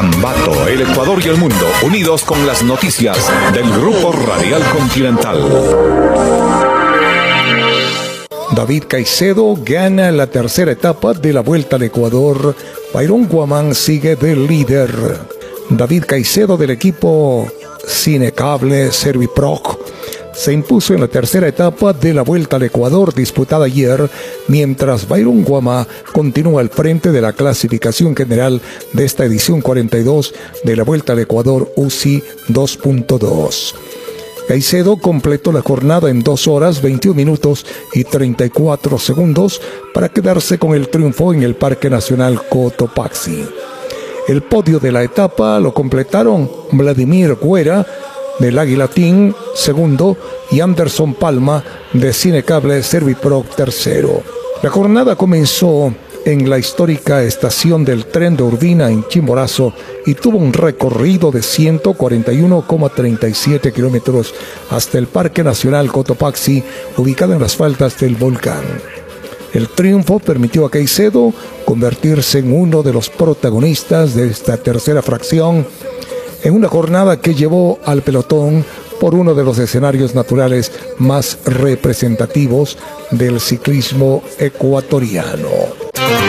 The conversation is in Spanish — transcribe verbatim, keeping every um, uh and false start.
Ambato, el Ecuador y el mundo, unidos con las noticias del Grupo Radial Continental. David Caicedo gana la tercera etapa de la Vuelta al Ecuador. Byron Guamán sigue de líder. David Caicedo del equipo Cinecable Serviproc se impuso en la tercera etapa de la Vuelta al Ecuador disputada ayer, mientras Byron Guamá continúa al frente de la clasificación general de esta edición cuarenta y dos de la Vuelta al Ecuador U C I dos punto dos. Caicedo completó la jornada en dos horas, veintiún minutos y treinta y cuatro segundos para quedarse con el triunfo en el Parque Nacional Cotopaxi. El podio de la etapa lo completaron Vladimir Guerra del Águila Team, segundo, y Anderson Palma de Cinecable Serviproc, tercero. La jornada comenzó en la histórica estación del tren de Urbina en Chimborazo y tuvo un recorrido de ciento cuarenta y uno coma treinta y siete kilómetros hasta el Parque Nacional Cotopaxi, ubicado en las faldas del volcán. El triunfo permitió a Caicedo convertirse en uno de los protagonistas de esta tercera fracción en una jornada que llevó al pelotón por uno de los escenarios naturales más representativos del ciclismo ecuatoriano.